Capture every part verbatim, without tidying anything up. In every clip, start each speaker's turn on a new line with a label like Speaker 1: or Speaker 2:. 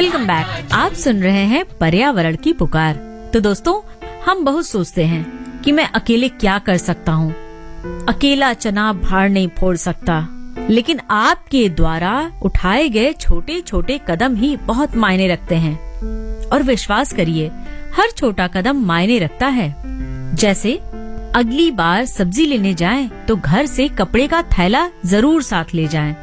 Speaker 1: Welcome back. आप सुन रहे हैं पर्यावरण की पुकार। तो दोस्तों, हम बहुत सोचते हैं कि मैं अकेले क्या कर सकता हूँ, अकेला चना भाड़ नहीं फोड़ सकता, लेकिन आपके द्वारा उठाए गए छोटे छोटे कदम ही बहुत मायने रखते हैं। और विश्वास करिए, हर छोटा कदम मायने रखता है। जैसे अगली बार सब्जी लेने जाएं तो घर से कपड़े का थैला जरूर साथ ले जाएं।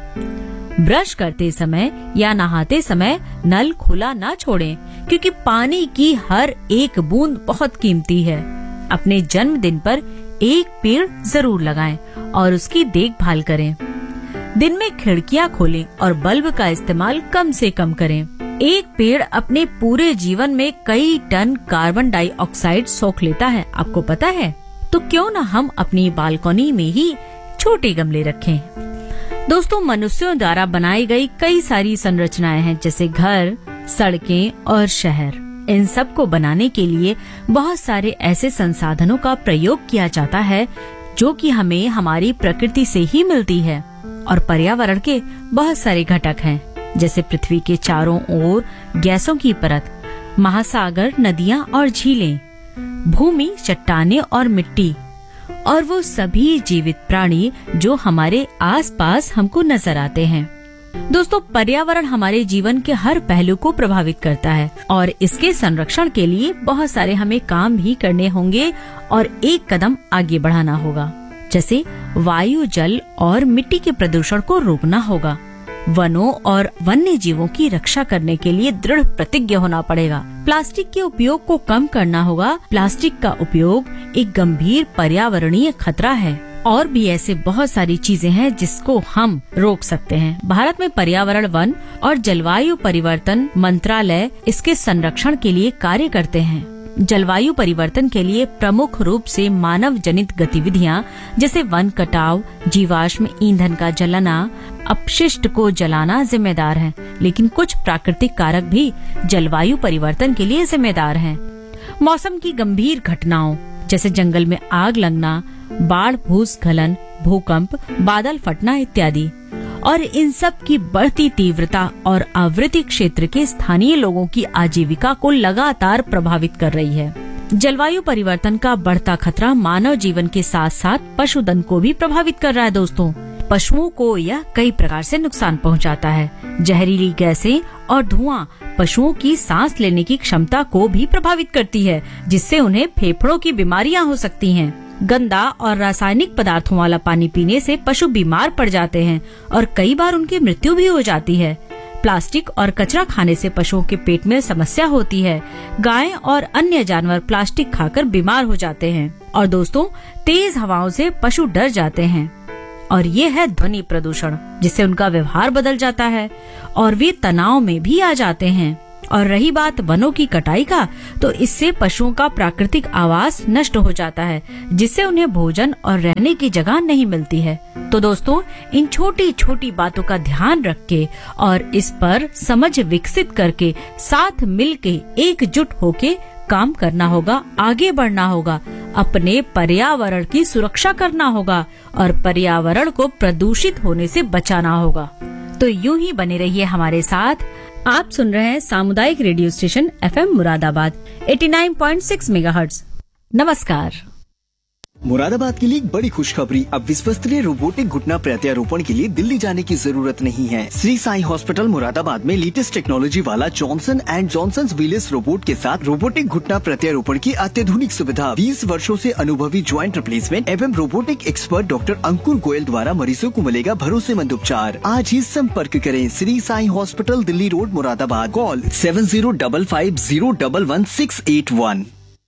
Speaker 1: ब्रश करते समय या नहाते समय नल खुला ना छोड़ें, क्योंकि पानी की हर एक बूंद बहुत कीमती है। अपने जन्मदिन पर एक पेड़ जरूर लगाएं और उसकी देखभाल करें। दिन में खिड़कियां खोलें और बल्ब का इस्तेमाल कम से कम करें। एक पेड़ अपने पूरे जीवन में कई टन कार्बन डाइऑक्साइड सोख लेता है, आपको पता है? तो क्यों न हम अपनी बालकनी में ही छोटे गमले रखें। दोस्तों, मनुष्यों द्वारा बनाई गई कई सारी संरचनाएं हैं, जैसे घर, सड़कें और शहर। इन सब को बनाने के लिए बहुत सारे ऐसे संसाधनों का प्रयोग किया जाता है जो कि हमें हमारी प्रकृति से ही मिलती है। और पर्यावरण के बहुत सारे घटक हैं, जैसे पृथ्वी के चारों ओर गैसों की परत, महासागर, नदियां और झीलें, भूमि, चट्टानें और मिट्टी, और वो सभी जीवित प्राणी जो हमारे आसपास हमको नजर आते हैं। दोस्तों, पर्यावरण हमारे जीवन के हर पहलू को प्रभावित करता है और इसके संरक्षण के लिए बहुत सारे हमें काम भी करने होंगे और एक कदम आगे बढ़ाना होगा। जैसे वायु, जल और मिट्टी के प्रदूषण को रोकना होगा। वनों और वन्य जीवों की रक्षा करने के लिए दृढ़ प्रतिज्ञ होना पड़ेगा। प्लास्टिक के उपयोग को कम करना होगा। प्लास्टिक का उपयोग एक गंभीर पर्यावरणीय खतरा है। और भी ऐसे बहुत सारी चीजें हैं जिसको हम रोक सकते हैं। भारत में पर्यावरण, वन और जलवायु परिवर्तन मंत्रालय इसके संरक्षण के लिए कार्य करते हैं। जलवायु परिवर्तन के लिए प्रमुख रूप से मानव जनित गतिविधियां जैसे वन कटाव, जीवाश्म ईंधन का जलाना, अपशिष्ट को जलाना जिम्मेदार हैं, लेकिन कुछ प्राकृतिक कारक भी जलवायु परिवर्तन के लिए जिम्मेदार हैं। मौसम की गंभीर घटनाओं जैसे जंगल में आग लगना, बाढ़, भूस्खलन, भूकंप, बादल फटना इत्यादि, और इन सब की बढ़ती तीव्रता और आवृत्ति क्षेत्र के स्थानीय लोगों की आजीविका को लगातार प्रभावित कर रही है। जलवायु परिवर्तन का बढ़ता खतरा मानव जीवन के साथ साथ पशुधन को भी प्रभावित कर रहा है। दोस्तों, पशुओं को यह कई प्रकार से नुकसान पहुंचाता है। जहरीली गैसें और धुआं पशुओं की सांस लेने की क्षमता को भी प्रभावित करती है, जिससे उन्हें फेफड़ों की बीमारियां हो सकती हैं। गंदा और रासायनिक पदार्थों वाला पानी पीने से पशु बीमार पड़ जाते हैं और कई बार उनकी मृत्यु भी हो जाती है। प्लास्टिक और कचरा खाने से पशुओं के पेट में समस्या होती है। गायें और अन्य जानवर प्लास्टिक खाकर बीमार हो जाते हैं। और दोस्तों, तेज हवाओं से पशु डर जाते हैं। और ये है ध्वनि प्रदूषण, जिससे उनका व्यवहार बदल जाता है और वे तनाव में भी आ जाते हैं। और रही बात वनों की कटाई का, तो इससे पशुओं का प्राकृतिक आवास नष्ट हो जाता है, जिससे उन्हें भोजन और रहने की जगह नहीं मिलती है। तो दोस्तों, इन छोटी छोटी बातों का ध्यान रख के और इस पर समझ विकसित करके साथ मिलके एकजुट होके काम करना होगा, आगे बढ़ना होगा, अपने पर्यावरण की सुरक्षा करना होगा और पर्यावरण को प्रदूषित होने से बचाना होगा। तो यूं ही बने रहिए हमारे साथ। आप सुन रहे हैं सामुदायिक रेडियो स्टेशन एफएम मुरादाबाद नवासी पॉइंट छह मेगाहर्ट्ज। नमस्कार।
Speaker 2: मुरादाबाद के लिए एक बड़ी खुशखबरी। अब विश्वस्तरीय रोबोटिक घुटना प्रत्यारोपण के लिए दिल्ली जाने की जरूरत नहीं है। श्री साई हॉस्पिटल मुरादाबाद में लेटेस्ट टेक्नोलॉजी वाला Johnson and Johnson wheels robot के साथ रोबोटिक घुटना प्रत्यारोपण की अत्याधुनिक सुविधा, बीस वर्षों से अनुभवी ज्वाइंट रिप्लेसमेंट एवं रोबोटिक एक्सपर्ट डॉक्टर अंकुर गोयल द्वारा मरीजों को मिलेगा भरोसेमंद उपचार। आज ही संपर्क करें Shri Sai hospital, Delhi road, Moradabad. Call seven zero double five zero double one six eight one.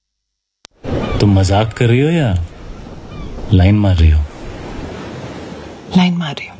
Speaker 3: तुम मजाक कर रही हो या लाइन मार रही हो?
Speaker 4: लाइन मार रही हो।